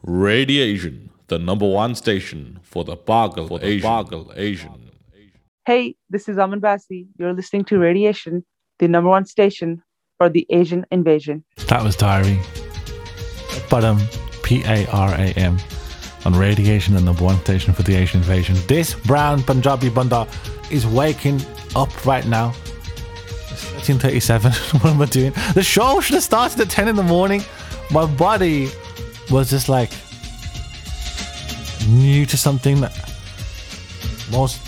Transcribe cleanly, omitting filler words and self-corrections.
Radiation, the number one station for the Bagel Asian. Hey, this is Aman Basi. You're listening to Radiation, the number one station for the Asian invasion. That was Diary. Param, Param, on Radiation, the number one station for the Asian invasion. This brown Punjabi bunda is waking up right now. It's 13:37. What am I doing? The show should have started at 10 in the morning. My body was just like new to something that most